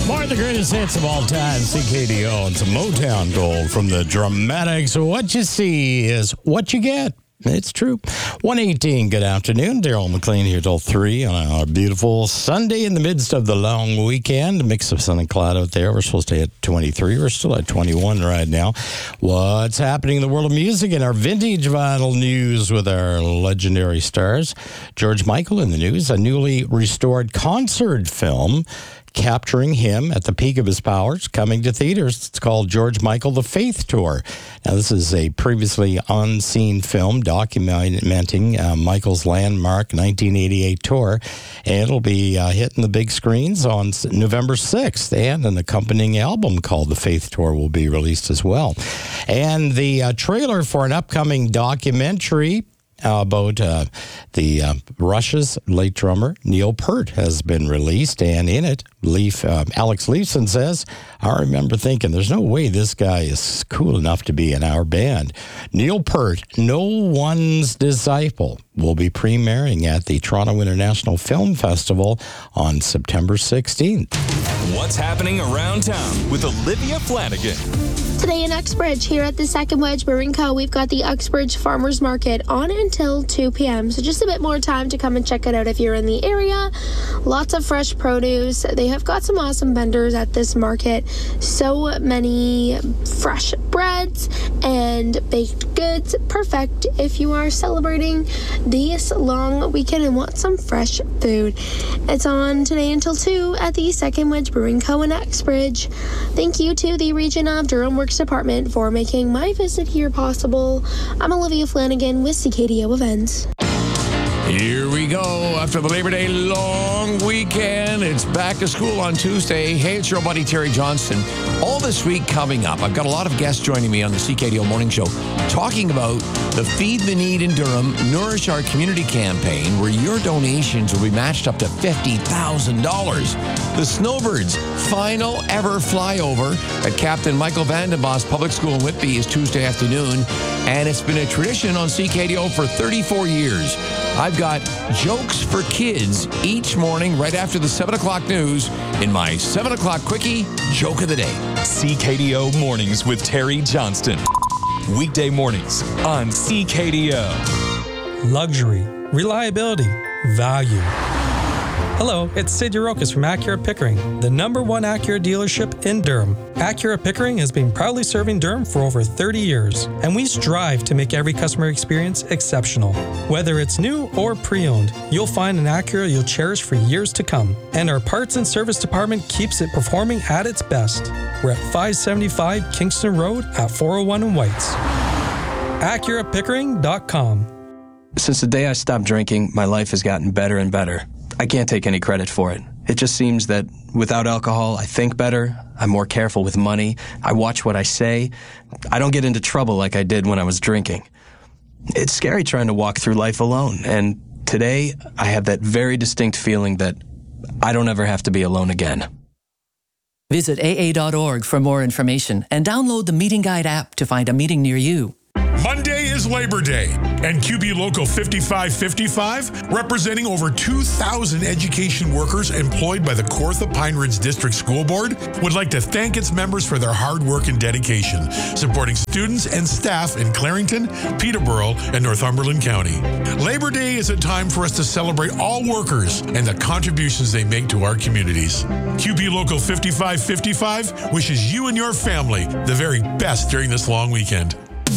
More of the greatest hits of all time, CKDO, and some Motown gold from the Dramatics. What you see is what you get. It's true. 1:18, good afternoon. Daryl McLean here till 3 on a beautiful Sunday in the midst of the long weekend. A mix of sun and cloud out there. We're supposed to hit 23. We're still at 21 right now. What's happening in the world of music and our vintage vinyl news with our legendary stars? George Michael in the news, a newly restored concert film capturing him at the peak of his powers, coming to theaters. It's called George Michael, The Faith Tour. Now, this is a previously unseen film documenting Michael's landmark 1988 tour, and it'll be hitting the big screens on November 6th, and an accompanying album called The Faith Tour will be released as well. And the trailer for an upcoming documentary about Rush's late drummer Neil Peart has been released, and in it, Alex Lifeson says, I remember thinking, there's no way this guy is cool enough to be in our band. Neil Peart, no one's disciple, will be premiering at the Toronto International Film Festival on September 16th. What's happening around town with Olivia Flanagan? Today in Uxbridge, here at the Second Wedge Brewing Co., we've got the Uxbridge Farmers Market on until 2 p.m. So just a bit more time to come and check it out if you're in the area. Lots of fresh produce. They have got some awesome vendors at this market. So many fresh breads and baked goods. Perfect if you are celebrating this long weekend and want some fresh food. It's on today until 2 at the Second Wedge Brewing Co. in Uxbridge. Thank you to the Region of Durham Works Department for making my visit here possible. I'm Olivia Flanagan with CKDO Events. Here we go. After the Labor Day long weekend, it's back to school on Tuesday. Hey, it's your buddy Terry Johnston. All this week coming up, I've got a lot of guests joining me on the CKDO Morning Show talking about the Feed the Need in Durham Nourish Our Community campaign, where your donations will be matched up to $50,000. The Snowbirds' final ever flyover at Captain Michael Vandenbos Public School in Whitby is Tuesday afternoon, and it's been a tradition on CKDO for 34 years. I've got jokes for kids each morning right after the 7 o'clock news in my 7 o'clock quickie joke of the day. CKDO Mornings with Terry Johnston. Weekday mornings on CKDO. Luxury, reliability, value. Hello, it's Sid Urokas from Acura Pickering, the #1 Acura dealership in Durham. Acura Pickering has been proudly serving Durham for over 30 years, and we strive to make every customer experience exceptional. Whether it's new or pre-owned, you'll find an Acura you'll cherish for years to come. And our parts and service department keeps it performing at its best. We're at 575 Kingston Road at 401 in Whites. AcuraPickering.com. Since the day I stopped drinking, my life has gotten better and better. I can't take any credit for it. It just seems that without alcohol, I think better, I'm more careful with money, I watch what I say, I don't get into trouble like I did when I was drinking. It's scary trying to walk through life alone, and today I have that very distinct feeling that I don't ever have to be alone again. Visit AA.org for more information and download the Meeting Guide app to find a meeting near you. Monday is Labor Day, and QB Local 5555, representing over 2,000 education workers employed by the Kawartha Pine Ridge District School Board, would like to thank its members for their hard work and dedication, supporting students and staff in Clarington, Peterborough, and Northumberland County. Labor Day is a time for us to celebrate all workers and the contributions they make to our communities. QB Local 5555 wishes you and your family the very best during this long weekend.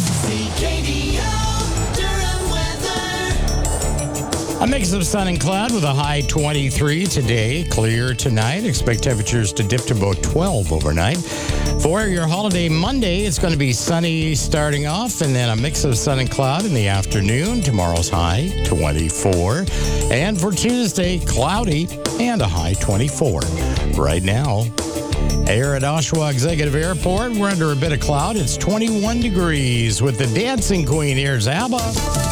A mix of sun and cloud with a high 23 today. Clear tonight. Expect temperatures to dip to about 12 overnight. For your holiday Monday, it's going to be sunny starting off, and then a mix of sun and cloud in the afternoon. Tomorrow's high 24. And for Tuesday, cloudy and a high 24. Right now, air at Oshawa Executive Airport, we're under a bit of cloud. It's 21 degrees with the Dancing Queen. Here's ABBA.